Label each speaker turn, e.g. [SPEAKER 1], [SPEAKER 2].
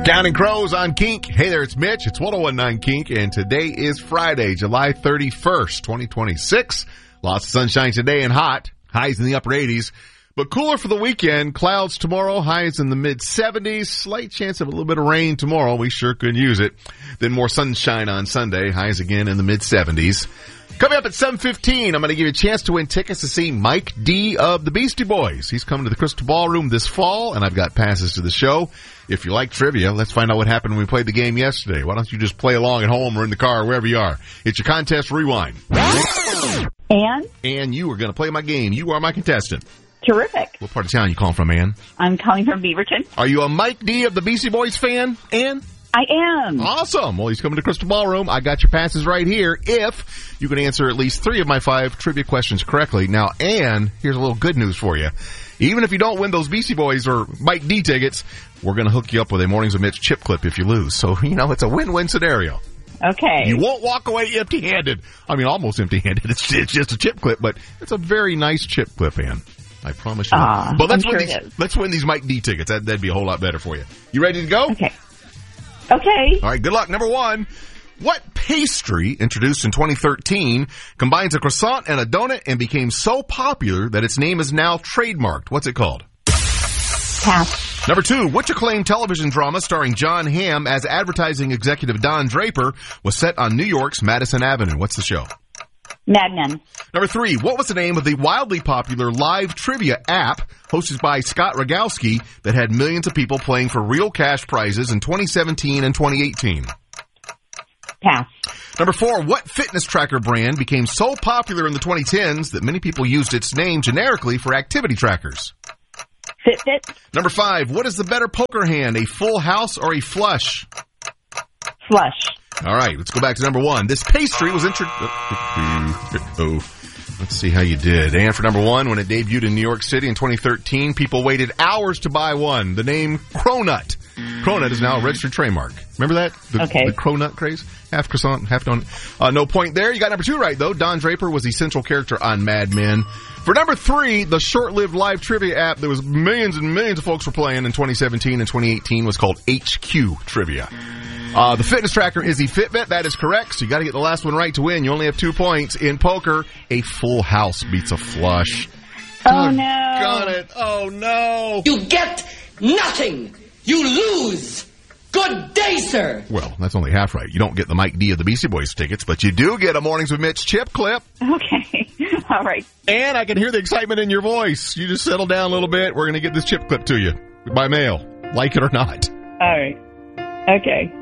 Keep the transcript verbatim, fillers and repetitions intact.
[SPEAKER 1] Counting Crows on Kink. Hey there, it's Mitch. It's one oh one point nine Kink, and today is Friday, July thirty-first, twenty twenty-six. Lots of sunshine today and hot. Highs in the upper eighties. But cooler for the weekend. Clouds tomorrow, highs in the mid-seventies. Slight chance of a little bit of rain tomorrow. We sure could use it. Then more sunshine on Sunday. Highs again in the mid-seventies. Coming up at seven fifteen, I'm going to give you a chance to win tickets to see Mike D of the Beastie Boys. He's coming to the Crystal Ballroom this fall, and I've got passes to the show. If you like trivia, let's find out what happened when we played the game yesterday. Why don't you just play along at home or in the car or wherever you are. It's your contest rewind.
[SPEAKER 2] Ann?
[SPEAKER 1] Ann, you are going to play my game. You are my contestant.
[SPEAKER 2] Terrific.
[SPEAKER 1] What part of town are you calling from, Ann?
[SPEAKER 2] I'm calling from Beaverton.
[SPEAKER 1] Are you a Mike D of the Beastie Boys fan, Ann?
[SPEAKER 2] I am.
[SPEAKER 1] Awesome. Well, he's coming to Crystal Ballroom. I got your passes right here if you can answer at least three of my five trivia questions correctly. Now, Ann, here's a little good news for you. Even if you don't win those Beastie Boys or Mike D tickets, we're going to hook you up with a Mornings with Mitch chip clip if you lose. So, you know, it's a win-win scenario.
[SPEAKER 2] Okay.
[SPEAKER 1] You won't walk away empty-handed. I mean, almost empty-handed. It's, it's just a chip clip, but it's a very nice chip clip, Ann. I promise you.
[SPEAKER 2] Uh,
[SPEAKER 1] but let's
[SPEAKER 2] I'm
[SPEAKER 1] win
[SPEAKER 2] sure
[SPEAKER 1] these. Let's win these Mike D tickets. That, that'd be a whole lot better for you. You ready to go?
[SPEAKER 2] Okay. Okay.
[SPEAKER 1] All right. Good luck. Number one. What pastry, introduced in twenty thirteen, combines a croissant and a donut and became so popular that its name is now trademarked? What's it called?
[SPEAKER 2] Pass.
[SPEAKER 1] Number two. Which acclaimed television drama starring John Hamm as advertising executive Don Draper was set on New York's Madison Avenue? What's the show?
[SPEAKER 2] Mad Men.
[SPEAKER 1] Number three, what was the name of the wildly popular live trivia app hosted by Scott Rogowski that had millions of people playing for real cash prizes in twenty seventeen and twenty eighteen?
[SPEAKER 2] Pass.
[SPEAKER 1] Number four, what fitness tracker brand became so popular in the twenty tens that many people used its name generically for activity trackers?
[SPEAKER 2] Fitbit.
[SPEAKER 1] Number five, what is the better poker hand, a full house or a flush?
[SPEAKER 2] Flush.
[SPEAKER 1] All right, let's go back to number one. This pastry was introduced... Oh, let's see how you did. And for number one, when it debuted in New York City in twenty thirteen, people waited hours to buy one. The name Cronut. Cronut is now a registered trademark. Remember that? The,
[SPEAKER 2] okay.
[SPEAKER 1] The Cronut craze? Half croissant, half donut. Uh, no point there. You got number two right, though. Don Draper was the central character on Mad Men. For number three, the short-lived live trivia app that was millions and millions of folks were playing in twenty seventeen and twenty eighteen was called H Q Trivia. Uh, the fitness tracker is the Fitbit. That is correct. So you got to get the last one right to win. You only have two points. In poker, a full house beats a flush.
[SPEAKER 2] Oh, no.
[SPEAKER 1] Got it. Oh, no.
[SPEAKER 3] You get nothing. You lose. Good day, sir.
[SPEAKER 1] Well, that's only half right. You don't get the Mike D of the Beastie Boys tickets, but you do get a Mornings with Mitch chip clip.
[SPEAKER 2] Okay. All right.
[SPEAKER 1] And I can hear the excitement in your voice. You just settle down a little bit. We're going to get this chip clip to you by mail, like it or not.
[SPEAKER 2] All right. Okay.